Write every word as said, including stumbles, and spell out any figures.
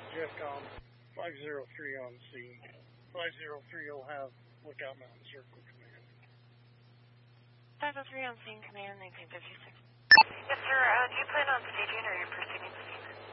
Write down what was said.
JetCom, five zero three on scene. five zero three will have Lookout Mountain Circle Command. five oh three on scene, command, nineteen fifty-six.